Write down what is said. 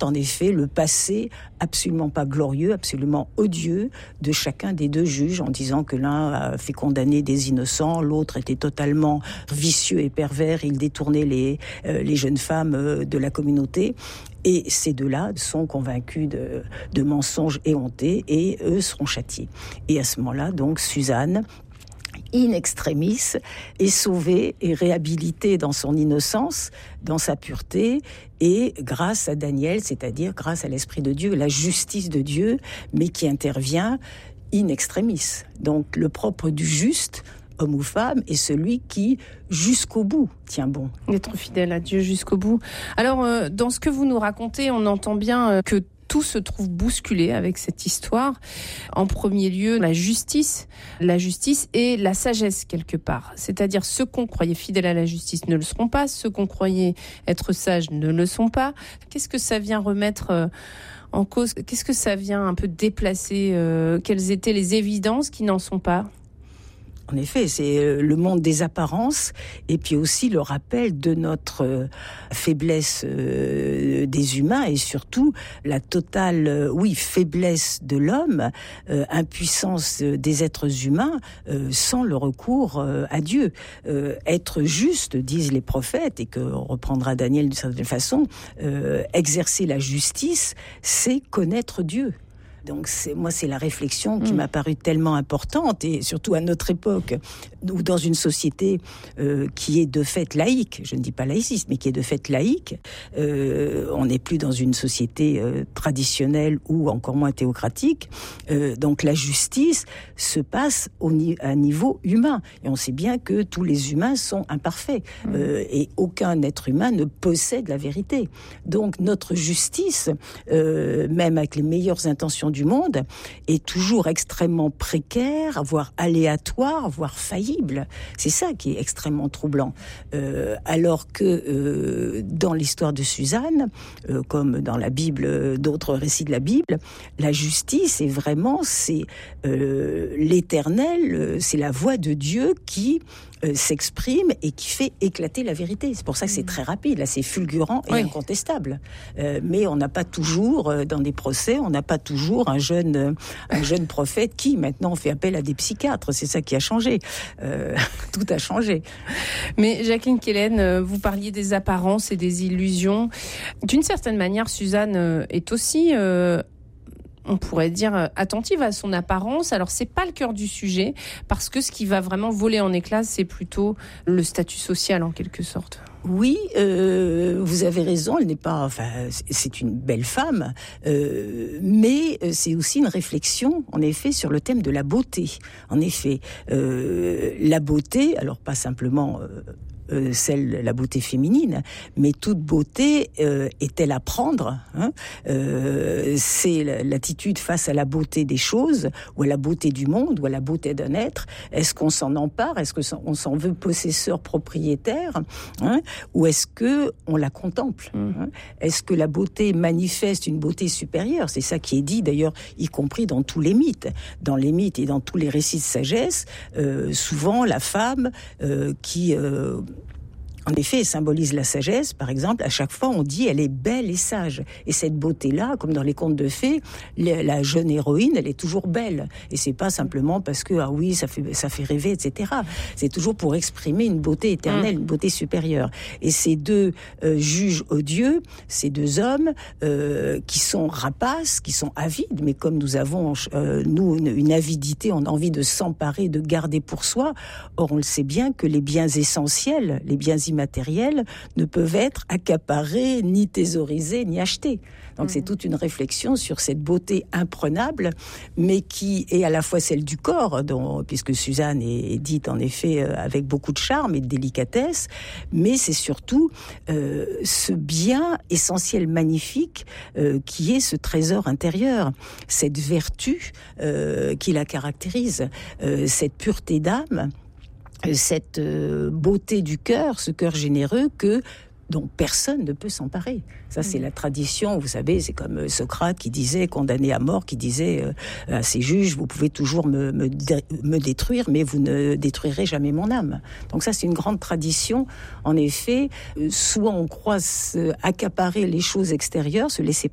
raconte en effet le passé absolument pas glorieux, absolument odieux de chacun des deux juges, en disant que l'un a fait condamner des innocents, l'autre était totalement vicieux et pervers, il détournait les jeunes femmes de la communauté. Et ces deux-là sont convaincus de mensonges éhontés et eux seront châtiés. Et à ce moment-là, donc, Suzanne, in extremis, est sauvée et réhabilitée dans son innocence, dans sa pureté, et grâce à Daniel, c'est-à-dire grâce à l'Esprit de Dieu, la justice de Dieu, mais qui intervient in extremis. Donc le propre du juste, homme ou femme, est celui qui, jusqu'au bout, tient bon. D'être fidèle à Dieu jusqu'au bout. Alors, dans ce que vous nous racontez, on entend bien que tout se trouve bousculé avec cette histoire. En premier lieu, la justice et la sagesse quelque part. C'est-à-dire ceux qu'on croyait fidèles à la justice ne le seront pas, ceux qu'on croyait être sages ne le sont pas. Qu'est-ce que ça vient remettre en cause ? Qu'est-ce que ça vient un peu déplacer ? Quelles étaient les évidences qui n'en sont pas ? En effet, c'est le monde des apparences et puis aussi le rappel de notre faiblesse des humains et surtout la totale, faiblesse de l'homme, impuissance des êtres humains sans le recours à Dieu. Être juste, disent les prophètes, et que reprendra Daniel d'une certaine façon, exercer la justice, c'est connaître Dieu. Donc c'est la réflexion qui m'a paru tellement importante, et surtout à notre époque, ou dans une société qui est de fait laïque, je ne dis pas laïciste, mais qui est de fait laïque, on n'est plus dans une société traditionnelle ou encore moins théocratique, donc la justice se passe à un niveau humain, et on sait bien que tous les humains sont imparfaits, et aucun être humain ne possède la vérité. Donc notre justice, même avec les meilleures intentions du monde, est toujours extrêmement précaire, voire aléatoire, voire faillible. C'est ça qui est extrêmement troublant. Alors que dans l'histoire de Suzanne, comme dans la Bible, d'autres récits de la Bible, la justice est vraiment, c'est l'éternel, c'est la voix de Dieu qui s'exprime et qui fait éclater la vérité. C'est pour ça que c'est très rapide, là c'est fulgurant et incontestable. Mais on n'a pas toujours, dans des procès, on n'a pas toujours un jeune prophète qui maintenant fait appel à des psychiatres. C'est ça qui a changé. Tout a changé. Mais Jacqueline Quelen, vous parliez des apparences et des illusions. D'une certaine manière, Suzanne est aussi... on pourrait dire attentive à son apparence. Alors c'est pas le cœur du sujet, parce que ce qui va vraiment voler en éclats, c'est plutôt le statut social en quelque sorte. Oui, vous avez raison, elle n'est pas, c'est une belle femme, mais c'est aussi une réflexion, en effet, sur le thème de la beauté. En effet, la beauté, alors pas simplement la beauté féminine, mais toute beauté est-elle à prendre, c'est l'attitude face à la beauté des choses, ou à la beauté du monde, ou à la beauté d'un être. Est-ce qu'on s'en empare? Est-ce qu'on s'en veut possesseur, propriétaire, ou est-ce que on la contemple? Est-ce que la beauté manifeste une beauté supérieure? C'est ça qui est dit d'ailleurs, y compris dans tous les mythes. Dans les mythes et dans tous les récits de sagesse, souvent la femme qui... en effet, symbolise la sagesse, par exemple. À chaque fois, on dit elle est belle et sage. Et cette beauté-là, comme dans les contes de fées, la jeune héroïne, elle est toujours belle. Et c'est pas simplement parce que ça fait rêver, etc. C'est toujours pour exprimer une beauté éternelle, une beauté supérieure. Et ces deux juges odieux, ces deux hommes qui sont rapaces, qui sont avides, mais comme nous avons nous une avidité, on a envie de s'emparer, de garder pour soi. Or, on le sait bien que les biens essentiels, les biens immatériels ne peuvent être accaparés, ni thésaurisés, ni achetés. Donc c'est toute une réflexion sur cette beauté imprenable, mais qui est à la fois celle du corps, puisque Suzanne est dite en effet avec beaucoup de charme et de délicatesse, mais c'est surtout ce bien essentiel, magnifique, qui est ce trésor intérieur, cette vertu qui la caractérise, cette pureté d'âme, cette beauté du cœur, ce cœur généreux dont personne ne peut s'emparer. Ça, c'est la tradition, vous savez, c'est comme Socrate qui disait, condamné à mort, qui disait à ses juges, vous pouvez toujours me détruire, mais vous ne détruirez jamais mon âme. Donc ça, c'est une grande tradition. En effet, soit on croit accaparer les choses extérieures, se laisser